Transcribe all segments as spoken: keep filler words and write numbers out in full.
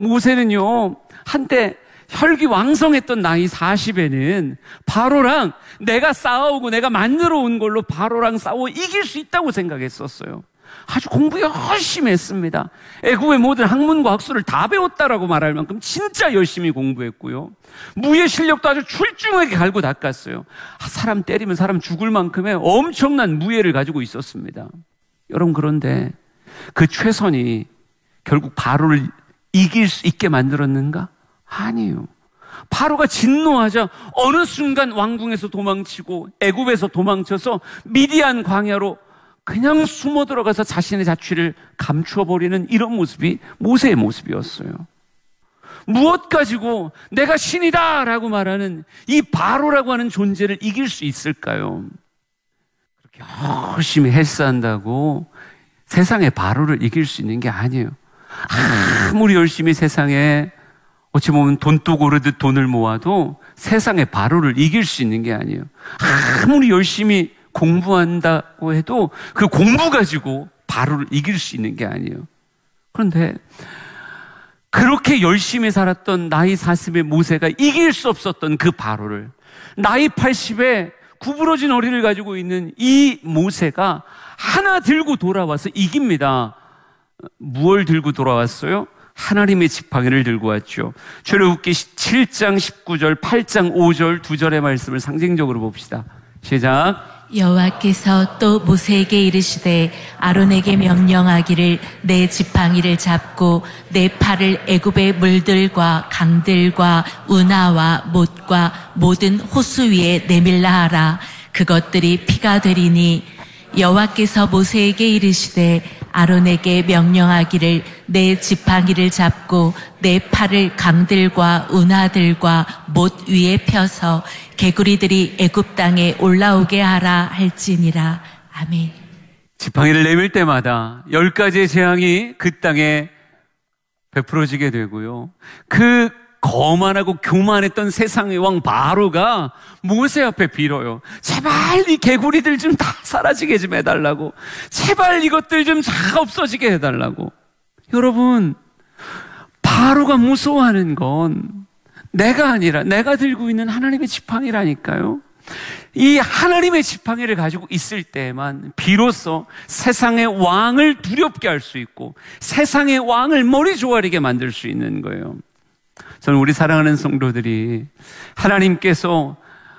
모세는요, 한때 혈기왕성했던 나이 사십에는 바로랑 내가 싸우고 내가 만들어 온 걸로 바로랑 싸워 이길 수 있다고 생각했었어요. 아주 공부 열심히 했습니다. 애국의 모든 학문과 학술을 다 배웠다라고 말할 만큼 진짜 열심히 공부했고요. 무예 실력도 아주 출중하게 갈고 닦았어요. 사람 때리면 사람 죽을 만큼의 엄청난 무예를 가지고 있었습니다. 여러분, 그런데 그 최선이 결국 바로를 이길 수 있게 만들었는가? 아니에요. 바로가 진노하자 어느 순간 왕궁에서 도망치고 애굽에서 도망쳐서 미디안 광야로 그냥 숨어 들어가서 자신의 자취를 감추어 버리는 이런 모습이 모세의 모습이었어요. 무엇 가지고 내가 신이다 라고 말하는 이 바로라고 하는 존재를 이길 수 있을까요? 그렇게 열심히 헬스한다고 세상의 바로를 이길 수 있는 게 아니에요. 아무리 열심히 세상에 어찌 보면 돈도 고르듯 돈을 모아도 세상의 바로를 이길 수 있는 게 아니에요. 아무리 열심히 공부한다고 해도 그 공부 가지고 바로를 이길 수 있는 게 아니에요. 그런데 그렇게 열심히 살았던 나이 사십의 모세가 이길 수 없었던 그 바로를 나이 팔십에 구부러진 허리를 가지고 있는 이 모세가 하나 들고 돌아와서 이깁니다. 무엇을 들고 돌아왔어요? 하나님의 지팡이를 들고 왔죠. 출애굽기 칠 장 십구 절, 팔 장 오 절 두 절의 말씀을 상징적으로 봅시다. 시작. 여호와께서 또 모세에게 이르시되 아론에게 명령하기를 내 지팡이를 잡고 내 팔을 애굽의 물들과 강들과 운하와 못과 모든 호수 위에 내밀라 하라. 그것들이 피가 되리니 여호와께서 모세에게 이르시되 아론에게 명령하기를 내 지팡이를 잡고 내 팔을 강들과 운하들과 못 위에 펴서 개구리들이 애굽 땅에 올라오게 하라 할지니라. 아멘. 지팡이를 내밀 때마다 열 가지의 재앙이 그 땅에 베풀어지게 되고요. 그 거만하고 교만했던 세상의 왕 바로가 모세 앞에 빌어요. 제발 이 개구리들 좀 다 사라지게 좀 해달라고. 제발 이것들 좀 다 없어지게 해달라고. 여러분, 바로가 무서워하는 건 내가 아니라 내가 들고 있는 하나님의 지팡이라니까요. 이 하나님의 지팡이를 가지고 있을 때만 비로소 세상의 왕을 두렵게 할 수 있고 세상의 왕을 머리 조아리게 만들 수 있는 거예요. 저는 우리 사랑하는 성도들이 하나님께서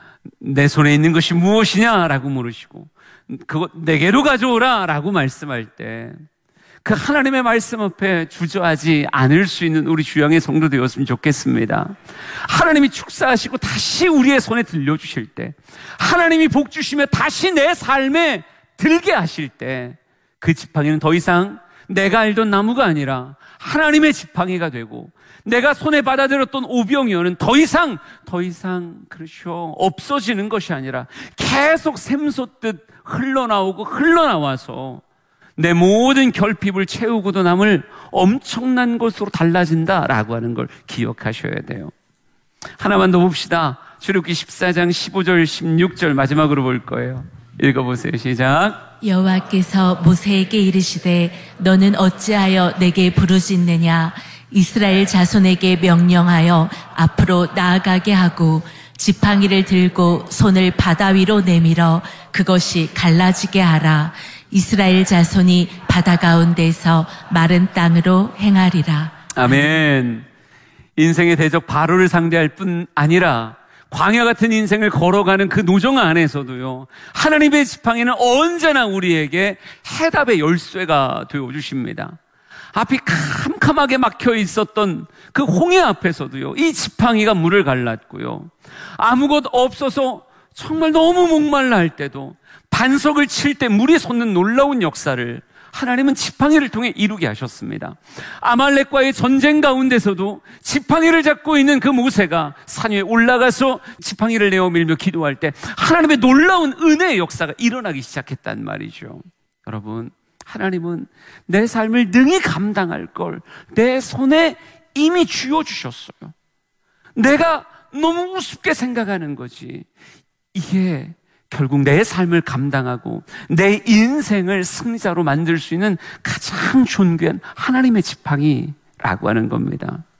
내 손에 있는 것이 무엇이냐라고 물으시고 그것 내게로 가져오라 라고 말씀할 때 그 하나님의 말씀 앞에 주저하지 않을 수 있는 우리 주양의 성도 되었으면 좋겠습니다. 하나님이 축사하시고 다시 우리의 손에 들려주실 때, 하나님이 복 주시며 다시 내 삶에 들게 하실 때 그 지팡이는 더 이상 내가 알던 나무가 아니라 하나님의 지팡이가 되고 내가 손에 받아들였던 오병이어는 더 이상 더 이상 그렇죠 없어지는 것이 아니라 계속 샘솟듯 흘러나오고 흘러나와서 내 모든 결핍을 채우고도 남을 엄청난 것으로 달라진다라고 하는 걸 기억하셔야 돼요. 하나만 더 봅시다. 출애굽기 십사 장 십오 절 십육 절 마지막으로 볼 거예요. 읽어보세요. 시작. 여호와께서 모세에게 이르시되 너는 어찌하여 내게 부르짖느냐. 이스라엘 자손에게 명령하여 앞으로 나아가게 하고 지팡이를 들고 손을 바다 위로 내밀어 그것이 갈라지게 하라. 이스라엘 자손이 바다 가운데서 마른 땅으로 행하리라. 아멘. 인생의 대적 바로를 상대할 뿐 아니라 광야 같은 인생을 걸어가는 그 노정 안에서도요, 하나님의 지팡이는 언제나 우리에게 해답의 열쇠가 되어주십니다. 앞이 캄캄하게 막혀 있었던 그 홍해 앞에서도요, 이 지팡이가 물을 갈랐고요, 아무것 없어서 정말 너무 목말라 할 때도 반석을 칠 때 물이 솟는 놀라운 역사를 하나님은 지팡이를 통해 이루게 하셨습니다. 아말렉과의 전쟁 가운데서도 지팡이를 잡고 있는 그 모세가 산 위에 올라가서 지팡이를 내어 밀며 기도할 때 하나님의 놀라운 은혜의 역사가 일어나기 시작했단 말이죠. 여러분, 하나님은 내 삶을 능히 감당할 걸 내 손에 이미 쥐어주셨어요. 내가 너무 우습게 생각하는 거지. 이게 결국 내 삶을 감당하고 내 인생을 승자로 만들 수 있는 가장 존귀한 하나님의 지팡이라는 라고 하는 겁니다.